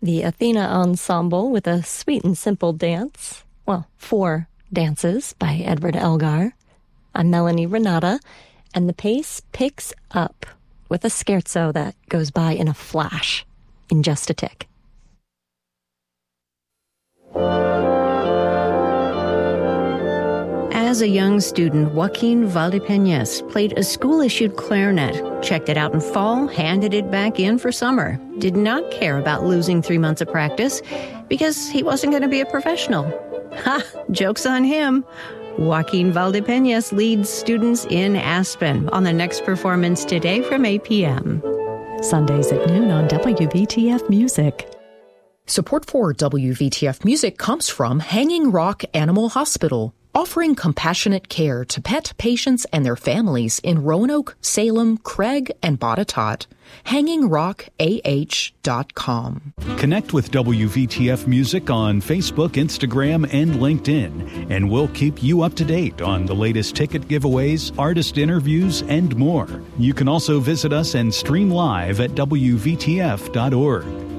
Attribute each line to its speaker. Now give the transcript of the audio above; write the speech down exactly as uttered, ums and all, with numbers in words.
Speaker 1: The Athena Ensemble with a sweet and simple dance. Well, four dances by Edward Elgar. I'm Melanie Renata, and the pace picks up with a scherzo that goes by in a flash, in just a tick.
Speaker 2: As a young student, Joaquin Valdepeñas played a school-issued clarinet, checked it out in fall, handed it back in for summer. Did not care about losing three months of practice because he wasn't going to be a professional. Ha! Joke's on him. Joaquin Valdepeñas leads students in Aspen on the next performance today from eight p.m.
Speaker 3: Sundays at noon on W V T F Music.
Speaker 4: Support for W V T F Music comes from Hanging Rock Animal Hospital, offering compassionate care to pet patients and their families in Roanoke, Salem, Craig, and Botetourt. hanging rock a h dot com.
Speaker 5: Connect with W V T F Music on Facebook, Instagram, and LinkedIn, and we'll keep you up to date on the latest ticket giveaways, artist interviews, and more. You can also visit us and stream live at W V T F dot org.